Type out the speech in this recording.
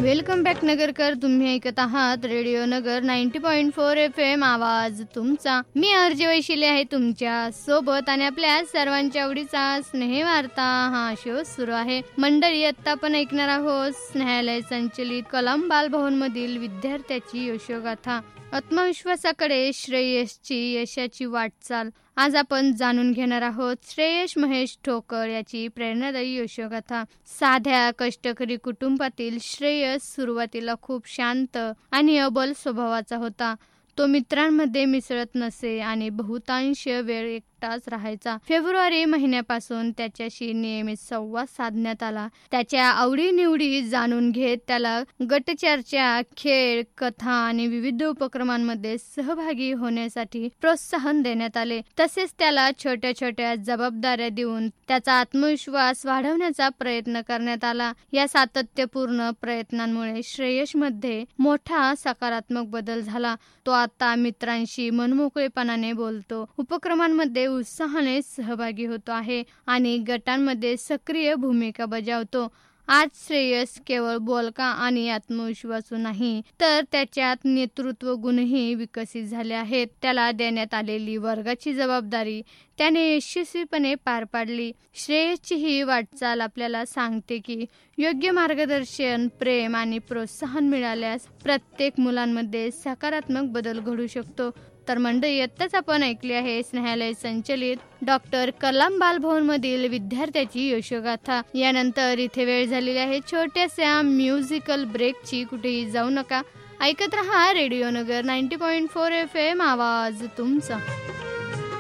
Welcome back Nagarkar. तुम्ही ऐकत आहात रेडिओ नगर 90.4 FM आवाज तुमचा. मी अर्ज वैशिले आहे तुमच्या सोबत आणि आपल्या सर्वांच्या आवडीचा स्नेहवार्ता हा शो सुरू आहे. मंडळी, आता आपण ऐकणार आहोत स्नेहालय संचलित कलम बालभवन मधील विद्यार्थ्याची यशोगाथा. आत्मविश्वासाकडे श्रेयसची यशाची वाटचाल आज आपण जाणून घेणार आहोत. श्रेयस महेश ठोकर याची प्रेरणादायी यशोगाथा. साध्या कष्टकरी कुटुंबातील श्रेयस सुरुवातीला खूप शांत आणि अबोल स्वभावाचा होता. तो मित्रांमध्ये मिसळत नसे आणि बहुतांश वेळ एकटाच राहायचा. फेब्रुवारी महिन्यापासून त्याच्याशी नियमित संवाद साधण्यात आला. त्याच्या आवडीनिवडी जाणून घेत त्याला गटचर्चा, खेळ, कथा आणि विविध उपक्रमांमध्ये सहभागी होण्यासाठी प्रोत्साहन देण्यात आले. तसेच त्याला छोट्या छोट्या जबाबदाऱ्या देऊन त्याचा आत्मविश्वास वाढवण्याचा प्रयत्न करण्यात आला. या सातत्यपूर्ण प्रयत्नांमुळे श्रेयसमध्ये मोठा सकारात्मक बदल झाला. तो आता मित्रांशी मनमोकळेपणाने बोलतो, उपक्रमांमध्ये उत्साहाने सहभागी होतो आहे आणि गटांमध्ये सक्रिय भूमिका बजावतो. आज श्रेयस केवळ बोलका आणि आत्मविश्वासू नाही, तर त्याच्यात नेतृत्व गुणही विकसित झाले आहेत. त्याला देण्यात आलेली वर्गाची जबाबदारी त्याने यशस्वीपणे पार पाडली. श्रेयसची ही वाटचाल आपल्याला सांगते की योग्य मार्गदर्शन, प्रेम आणि प्रोत्साहन मिळाल्यास प्रत्येक मुलांमध्ये सकारात्मक बदल घडू शकतो. तर मंडळी, आत्ताच आपण ऐकली आहे स्नेहालय संचलित डॉक्टर कलाम बालभवन मधील विद्यार्थ्याची यशोगाथा. यानंतर इथे वेळ झालेली आहे छोट्याशा म्युझिकल ब्रेकची. कुठेही जाऊ नका, ऐकत रहा रेडिओ नगर 90.4 FM आवाज तुमचा.